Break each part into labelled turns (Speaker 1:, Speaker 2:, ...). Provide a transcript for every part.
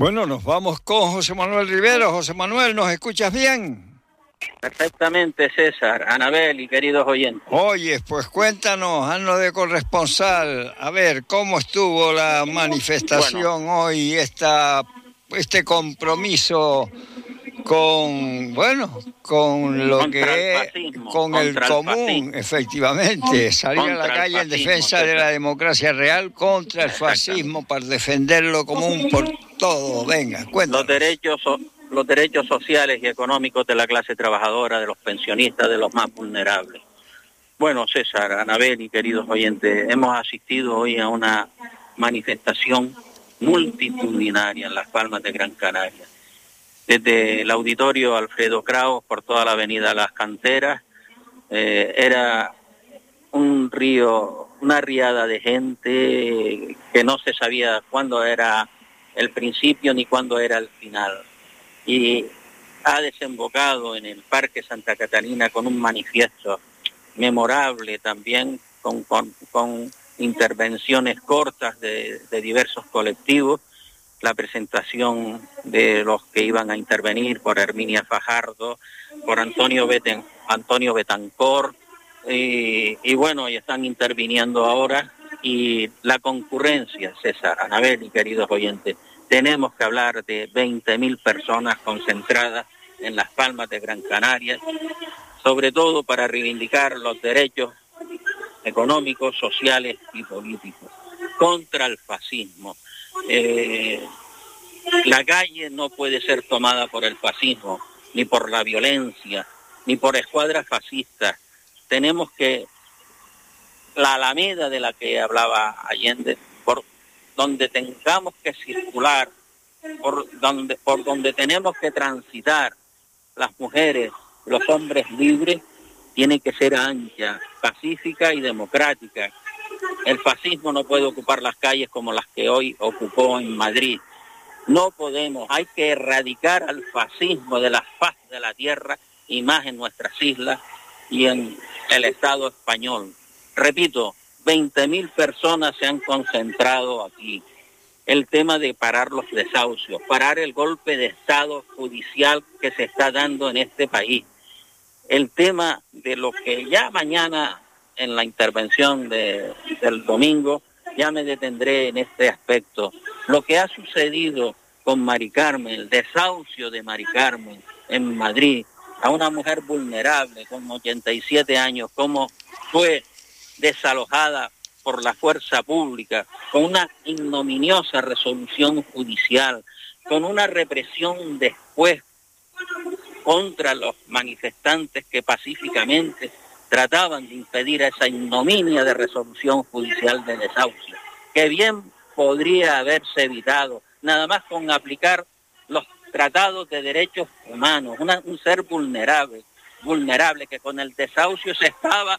Speaker 1: Bueno, nos vamos con José Manuel Rivero. José Manuel, ¿nos escuchas bien?
Speaker 2: Perfectamente, César, Anabel y queridos oyentes.
Speaker 1: Oye, pues cuéntanos, haznos de corresponsal. A ver, ¿cómo estuvo la manifestación hoy, este compromiso con lo que es, con el común, efectivamente, salir a la calle en defensa de la democracia real contra el fascismo, para defender lo común por todo? Venga, cuéntanos.
Speaker 2: Los derechos sociales y económicos de la clase trabajadora, de los pensionistas, de los más vulnerables. Bueno, César, Anabel y queridos oyentes, hemos asistido hoy a una manifestación multitudinaria en Las Palmas de Gran Canaria. Desde el auditorio Alfredo Kraus por toda la avenida Las Canteras, era un río, una riada de gente que no se sabía cuándo era el principio ni cuándo era el final. Y ha desembocado en el Parque Santa Catalina con un manifiesto memorable también, con intervenciones cortas de diversos colectivos, la presentación de los que iban a intervenir por Herminia Fajardo, por Antonio Betancor, y bueno, y están interviniendo ahora, y la concurrencia, César, Anabel y queridos oyentes, tenemos que hablar de 20.000 personas concentradas en Las Palmas de Gran Canaria, sobre todo para reivindicar los derechos económicos, sociales y políticos, contra el fascismo. La calle no puede ser tomada por el fascismo, ni por la violencia, ni por escuadras fascistas. Tenemos que, la Alameda de la que hablaba Allende, por donde tengamos que circular, por donde tenemos que transitar las mujeres, los hombres libres, tiene que ser ancha, pacífica y democrática. El fascismo no puede ocupar las calles como las que hoy ocupó en Madrid. No podemos, hay que erradicar al fascismo de la faz de la tierra y más en nuestras islas y en el Estado español. Repito, 20.000 personas se han concentrado aquí. El tema de parar los desahucios, parar el golpe de Estado judicial que se está dando en este país. El tema de lo que ya mañana en la intervención del domingo ya me detendré en este aspecto. Lo que ha sucedido con Mari Carmen, el desahucio de Mari Carmen en Madrid, a una mujer vulnerable con 87 años, cómo fue desalojada por la fuerza pública, con una ignominiosa resolución judicial, con una represión después contra los manifestantes que pacíficamente trataban de impedir esa ignominia de resolución judicial de desahucio, que bien podría haberse evitado, nada más con aplicar los tratados de derechos humanos, un ser vulnerable que con el desahucio se estaba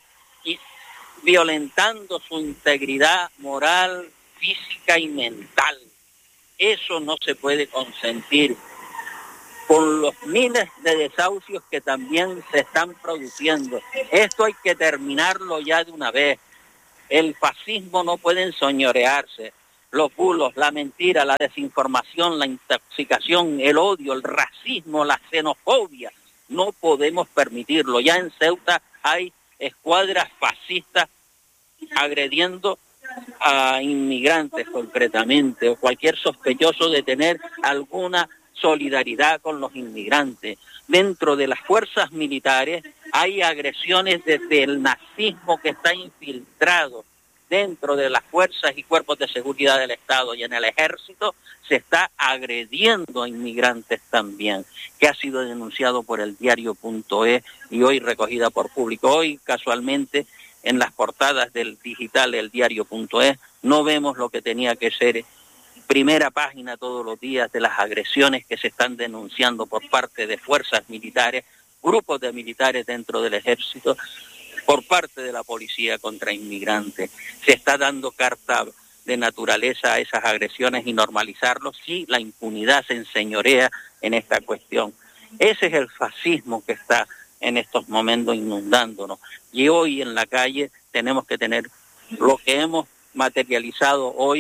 Speaker 2: violentando su integridad moral, física y mental. Eso no se puede consentir. Con los miles de desahucios que también se están produciendo. Esto hay que terminarlo ya de una vez. El fascismo no puede enseñorearse. Los bulos, la mentira, la desinformación, la intoxicación, el odio, el racismo, la xenofobia, no podemos permitirlo. Ya en Ceuta hay escuadras fascistas agrediendo a inmigrantes concretamente, o cualquier sospechoso de tener alguna solidaridad con los inmigrantes. Dentro de las fuerzas militares hay agresiones desde el nazismo que está infiltrado dentro de las fuerzas y cuerpos de seguridad del Estado, y en el ejército se está agrediendo a inmigrantes también, que ha sido denunciado por el diario.es y hoy recogida por Público. Hoy, casualmente, en las portadas del digital del diario.es no vemos lo que tenía que ser primera página todos los días de las agresiones que se están denunciando por parte de fuerzas militares, grupos de militares dentro del ejército, por parte de la policía contra inmigrantes. Se está dando carta de naturaleza a esas agresiones y normalizarlo si la impunidad se enseñorea en esta cuestión. Ese es el fascismo que está en estos momentos inundándonos. Y hoy en la calle tenemos que tener lo que hemos materializado hoy,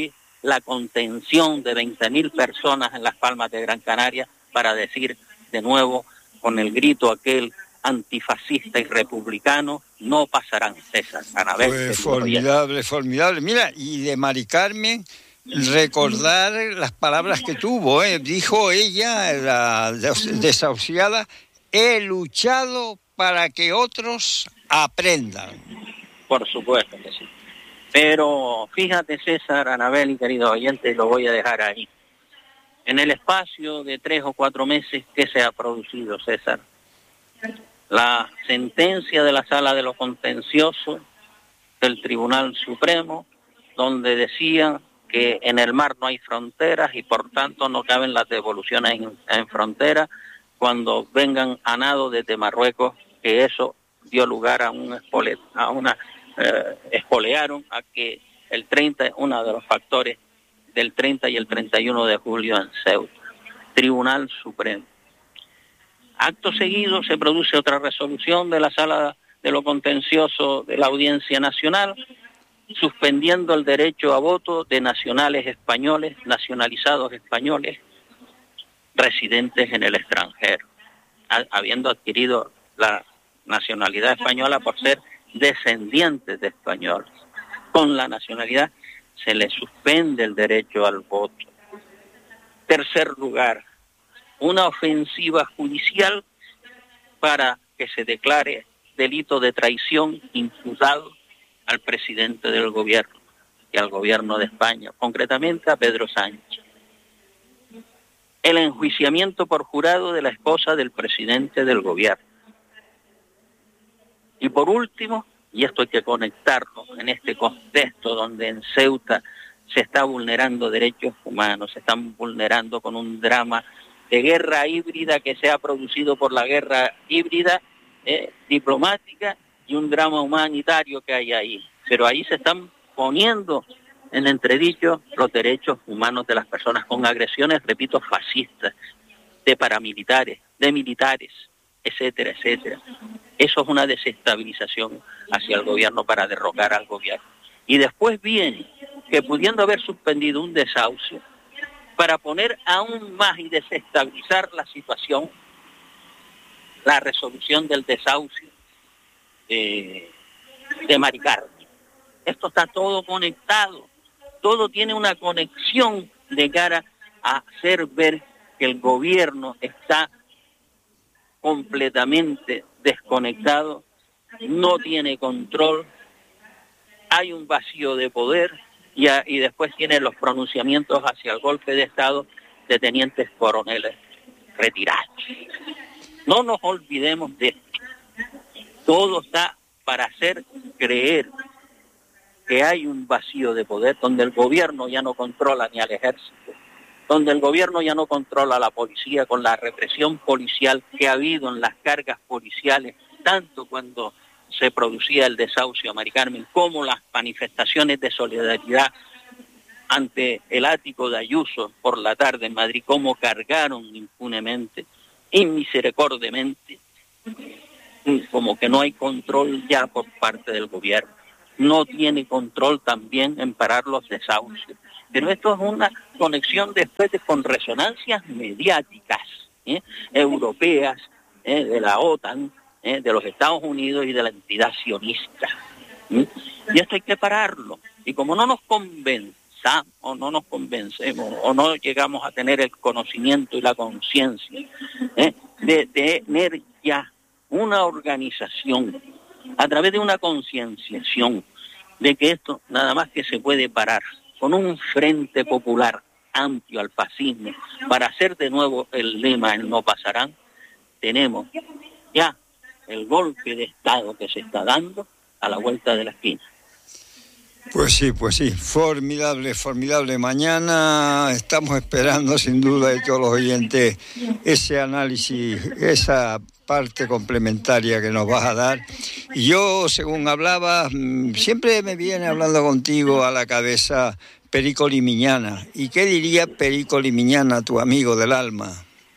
Speaker 2: la contención de 20.000 personas en las Palmas de Gran Canaria para decir de nuevo con el grito aquel antifascista y republicano: no pasarán, César, Anabel.
Speaker 1: Pues formidable, formidable. Mira, y de Mari Carmen, recordar las palabras que tuvo, dijo ella, la desahuciada: he luchado para que otros aprendan.
Speaker 2: Por supuesto que sí. Pero fíjate, César, Anabel y queridos oyentes, lo voy a dejar ahí. En el espacio de 3 o 4 meses, ¿qué se ha producido, César? La sentencia de la Sala de lo Contencioso del Tribunal Supremo, donde decía que en el mar no hay fronteras y por tanto no caben las devoluciones en frontera cuando vengan a nado desde Marruecos, que eso dio lugar a espolearon a que el 30, uno de los factores del 30 y el 31 de julio en Ceuta. Tribunal Supremo. Acto seguido se produce otra resolución de la Sala de lo Contencioso de la Audiencia Nacional, suspendiendo el derecho a voto de nacionales españoles, nacionalizados españoles, residentes en el extranjero, habiendo adquirido la nacionalidad española por ser descendientes de españoles. Con la nacionalidad se les suspende el derecho al voto. Tercer lugar, una ofensiva judicial para que se declare delito de traición imputado al presidente del gobierno y al gobierno de España, concretamente a Pedro Sánchez. El enjuiciamiento por jurado de la esposa del presidente del gobierno. Y por último, y esto hay que conectarlo en este contexto donde en Ceuta se está vulnerando derechos humanos, se están vulnerando con un drama de guerra híbrida que se ha producido por la guerra híbrida diplomática y un drama humanitario que hay ahí. Pero ahí se están poniendo en entredicho los derechos humanos de las personas con agresiones, repito, fascistas, de paramilitares, de militares, etcétera, etcétera. Eso es una desestabilización hacia el gobierno para derrocar al gobierno. Y después viene que pudiendo haber suspendido un desahucio, para poner aún más y desestabilizar la situación, la resolución del desahucio de Mari Carmen. Esto está todo conectado, todo tiene una conexión de cara a hacer ver que el gobierno está completamente desconectado, no tiene control, hay un vacío de poder y después tiene los pronunciamientos hacia el golpe de Estado de tenientes coroneles retirados. No nos olvidemos de esto. Todo está para hacer creer que hay un vacío de poder donde el gobierno ya no controla ni al ejército, donde el gobierno ya no controla a la policía con la represión policial que ha habido en las cargas policiales, tanto cuando se producía el desahucio a Mari Carmen, como las manifestaciones de solidaridad ante el ático de Ayuso por la tarde en Madrid, cómo cargaron impunemente y misericordiamente, como que no hay control ya por parte del gobierno. No tiene control también en parar los desahucios. Pero esto es una conexión después con resonancias mediáticas, europeas, de la OTAN, de los Estados Unidos y de la entidad sionista. Y esto hay que pararlo. Y como no nos convenzamos, o no nos convencemos, o no llegamos a tener el conocimiento y la conciencia de tener ya una organización a través de una concienciación de que esto nada más que se puede parar con un frente popular amplio al fascismo para hacer de nuevo el lema "el no pasarán", tenemos ya el golpe de Estado que se está dando a la vuelta de la esquina.
Speaker 1: Pues sí, formidable, formidable. Mañana estamos esperando sin duda de todos los oyentes ese análisis, esa parte complementaria que nos vas a dar. Y yo, según hablabas, siempre me viene hablando contigo a la cabeza Perico Limiñana. ¿Y qué diría Perico Limiñana, tu amigo del alma?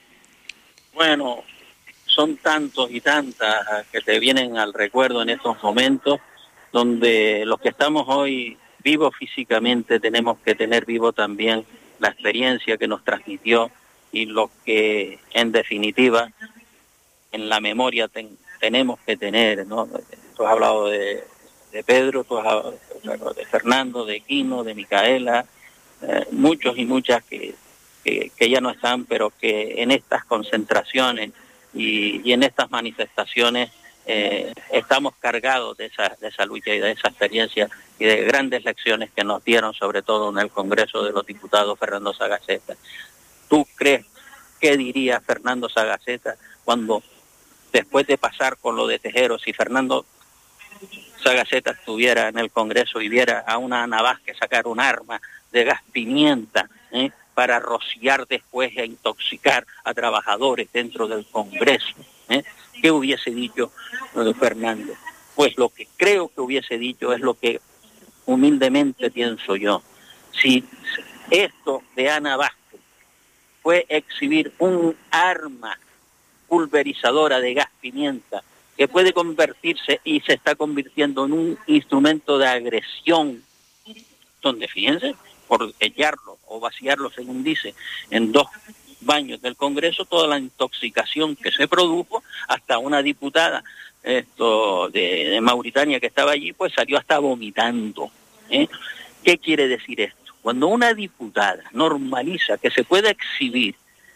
Speaker 2: Bueno, son tantos y tantas que te vienen al recuerdo en estos momentos, donde los que estamos hoy vivo físicamente, tenemos que tener vivo también la experiencia que nos transmitió y lo que, en definitiva, en la memoria tenemos que tener, ¿no? Tú has hablado de Pedro, tú has hablado de Fernando, de Quino, de Micaela, muchos y muchas que ya no están, pero que en estas concentraciones y en estas manifestaciones estamos cargados de esa lucha y de esa experiencia y de grandes lecciones que nos dieron, sobre todo en el Congreso de los Diputados, Fernando Sagaceta. ¿Tú crees qué diría Fernando Sagaceta cuando, después de pasar con lo de Tejero, si Fernando Sagaceta estuviera en el Congreso y viera a una Ana Vázquez sacar un arma de gas pimienta para rociar después e intoxicar a trabajadores dentro del Congreso? ¿Qué hubiese dicho Fernando? Pues lo que creo que hubiese dicho es lo que humildemente pienso yo. Si esto de Ana Vázquez fue exhibir un arma pulverizadora de gas pimienta que puede convertirse y se está convirtiendo en un instrumento de agresión, donde, fíjense, por echarlo o vaciarlo, según dice, en 2 baños del Congreso, toda la intoxicación que se produjo, hasta una diputada de Mauritania que estaba allí, pues salió hasta vomitando. ¿Qué quiere decir esto? Cuando una diputada normaliza que se pueda exhibir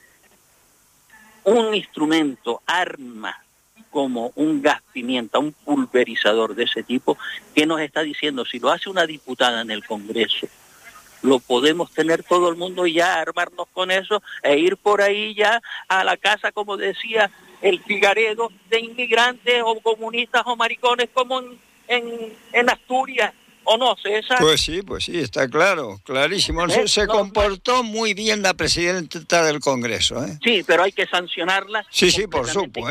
Speaker 2: un instrumento, arma, como un gas pimienta, un pulverizador de ese tipo, ¿qué nos está diciendo? Si lo hace una diputada en el Congreso, lo podemos tener todo el mundo y ya armarnos con eso e ir por ahí ya a la casa, como decía el Figaredo, de inmigrantes o comunistas o maricones como en Asturias, ¿o no, César?
Speaker 1: Pues sí, está claro, clarísimo. Se comportó muy bien la presidenta del Congreso, ¿eh?
Speaker 2: Sí, pero hay que sancionarla.
Speaker 1: Sí, por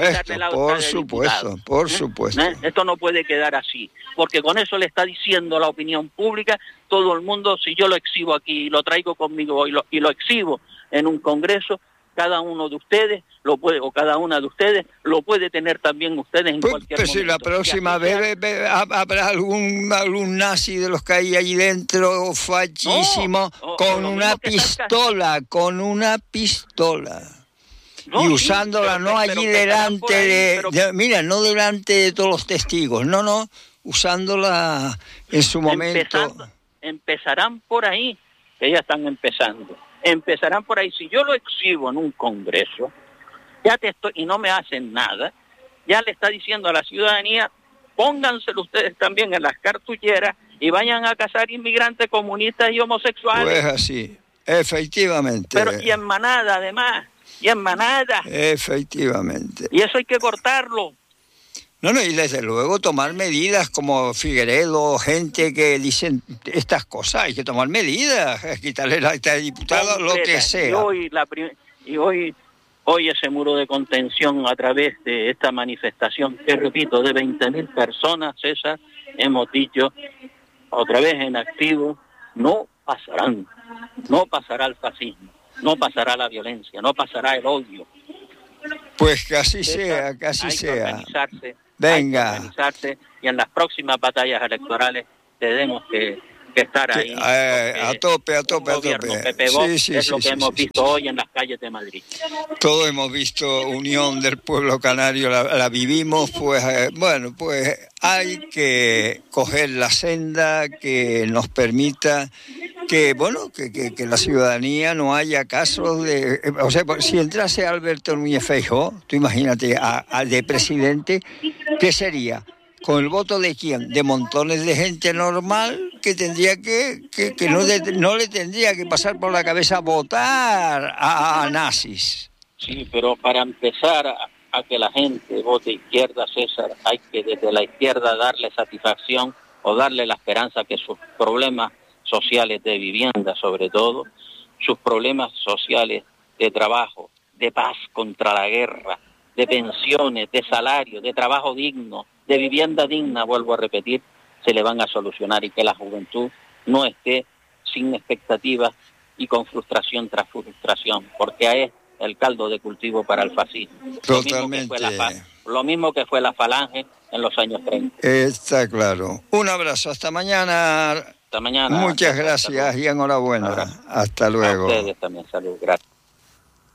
Speaker 1: supuesto.
Speaker 2: Esto no puede quedar así, porque con eso le está diciendo a la opinión pública, todo el mundo, si yo lo exhibo aquí, lo traigo conmigo y lo exhibo en un Congreso, cada uno de ustedes lo puede, o cada una de ustedes lo puede tener también ustedes en cualquier momento.
Speaker 1: Si la próxima vez habrá algún nazi de los que hay allí dentro, fachísimo, con una pistola. Y usándola allí delante no delante de todos los testigos, usándola en su momento.
Speaker 2: Empezarán por ahí, que ya están empezando. Empezarán por ahí. Si yo lo exhibo en un Congreso, y no me hacen nada, ya le está diciendo a la ciudadanía, pónganselo ustedes también en las cartucheras y vayan a cazar inmigrantes comunistas y homosexuales.
Speaker 1: Pues así, efectivamente.
Speaker 2: Pero y en manada, además,
Speaker 1: Efectivamente.
Speaker 2: Y eso hay que cortarlo.
Speaker 1: Y desde luego tomar medidas como Figueredo, gente que dicen estas cosas, hay que tomar medidas, quitarle a este diputado lo que sea.
Speaker 2: Y hoy ese muro de contención a través de esta manifestación, que repito, de 20.000 personas, César, hemos dicho otra vez en activo, no pasará el fascismo, no pasará la violencia, no pasará el odio.
Speaker 1: Pues que así sea, que así sea.
Speaker 2: Venga. Hay que organizarse y en las próximas batallas electorales tenemos que estar ahí.
Speaker 1: A tope.
Speaker 2: Pepe Vox es lo que hemos visto hoy en las calles de Madrid.
Speaker 1: Todos hemos visto Unión del Pueblo Canario, la vivimos, pues hay que coger la senda que nos permita que la ciudadanía no haya casos de... O sea, si entrase Alberto Núñez Feijóo, tú imagínate, de presidente, ¿qué sería? ¿Con el voto de quién? De montones de gente normal que tendría que no le tendría que pasar por la cabeza votar a nazis.
Speaker 2: Sí, pero para empezar a que la gente vote izquierda, César, hay que desde la izquierda darle satisfacción o darle la esperanza que sus problemas sociales de vivienda, sobre todo, sus problemas sociales de trabajo, de paz contra la guerra, de pensiones, de salario, de trabajo digno, de vivienda digna, vuelvo a repetir, se le van a solucionar y que la juventud no esté sin expectativas y con frustración tras frustración, porque es el caldo de cultivo para el fascismo.
Speaker 1: Totalmente.
Speaker 2: Lo mismo que fue la Falange en los años 30.
Speaker 1: Está claro. Un abrazo, hasta mañana.
Speaker 2: Hasta mañana.
Speaker 1: Muchas gracias y enhorabuena. Hasta luego.
Speaker 2: A ustedes también, salud. Gracias.